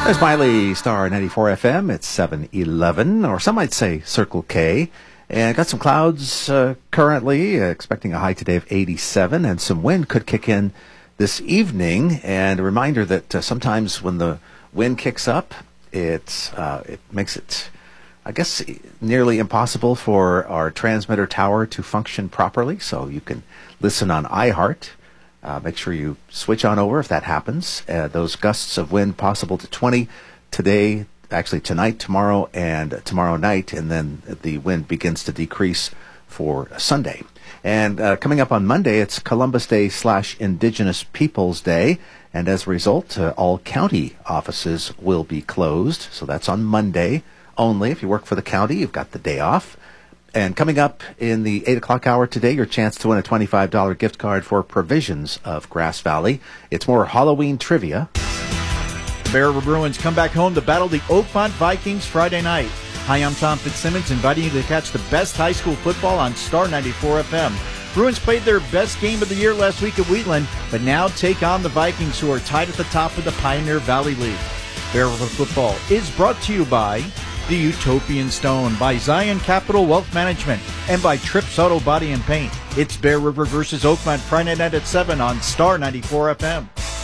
There's Miley, Star 94 FM. It's 7:11, or some might say Circle K. And got some clouds currently, expecting a high today of 87, and some wind could kick in this evening. And a reminder that sometimes when the wind kicks up, it makes it, I guess, nearly impossible for our transmitter tower to function properly. So you can listen on iHeart. Make sure you switch on over if that happens. Those gusts of wind possible to 20 today, actually tonight, tomorrow, and tomorrow night, and then the wind begins to decrease for Sunday. And coming up on Monday, it's Columbus Day / Indigenous Peoples Day, and as a result, all county offices will be closed. So that's on Monday only. If you work for the county, you've got the day off. And coming up in the 8 o'clock hour today, your chance to win a $25 gift card for Provisions of Grass Valley. It's more Halloween trivia. The Bear River Bruins come back home to battle the Oakmont Vikings Friday night. Hi, I'm Tom Fitzsimmons, inviting you to catch the best high school football on Star 94 FM. Bruins played their best game of the year last week at Wheatland, but now take on the Vikings, who are tied at the top of the Pioneer Valley League. Bear River Football is brought to you by The Utopian Stone, by Zion Capital Wealth Management, and by Trips Auto Body and Paint. It's Bear River versus Oakmont Friday night at 7 on Star 94 FM.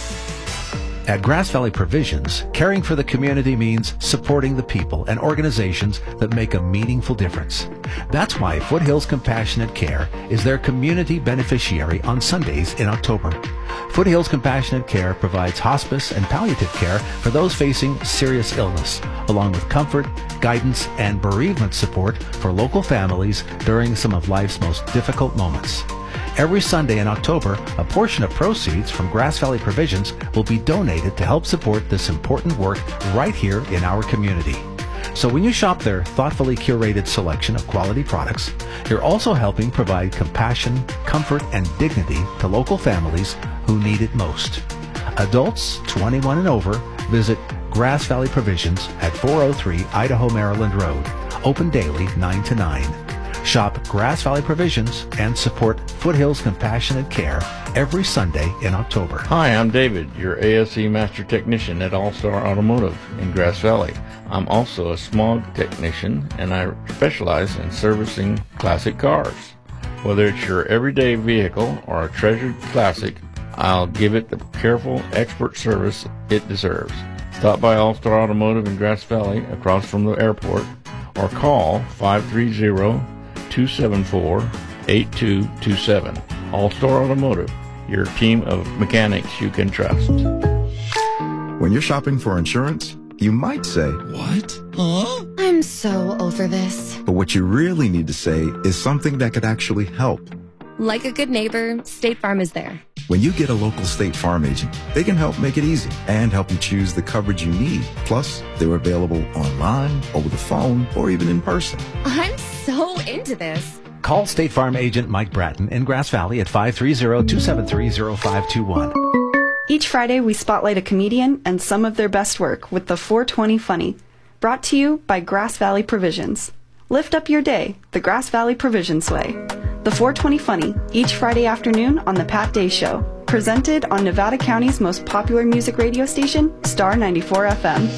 At Grass Valley Provisions, caring for the community means supporting the people and organizations that make a meaningful difference. That's why Foothills Compassionate Care is their community beneficiary on Sundays in October. Foothills Compassionate Care provides hospice and palliative care for those facing serious illness, along with comfort, guidance, and bereavement support for local families during some of life's most difficult moments. Every Sunday in October, a portion of proceeds from Grass Valley Provisions will be donated to help support this important work right here in our community. So when you shop their thoughtfully curated selection of quality products, you're also helping provide compassion, comfort, and dignity to local families who need it most. Adults 21 and over, visit Grass Valley Provisions at 403 Idaho, Maryland Road. Open daily 9 to 9. Shop Grass Valley Provisions and support Foothills Compassionate Care every Sunday in October. Hi, I'm David, your ASE Master Technician at All-Star Automotive in Grass Valley. I'm also a smog technician, and I specialize in servicing classic cars. Whether it's your everyday vehicle or a treasured classic, I'll give it the careful, expert service it deserves. Stop by All-Star Automotive in Grass Valley across from the airport, or call 530-274-8227. All-Star Automotive, your team of mechanics you can trust. When you're shopping for insurance, you might say, "What? Huh?" I'm so over this. But what you really need to say is something that could actually help. Like a good neighbor, State Farm is there. When you get a local State Farm agent, they can help make it easy and help you choose the coverage you need. Plus, they're available online, over the phone, or even in person. I'm so into this. Call State Farm agent Mike Bratton in Grass Valley at 530-273-0521. Each Friday, we spotlight a comedian and some of their best work with the 420 Funny, brought to you by Grass Valley Provisions. Lift up your day the Grass Valley Provisions way. The 420 Funny, each Friday afternoon on The Pat Day Show. Presented on Nevada County's most popular music radio station, Star 94 FM.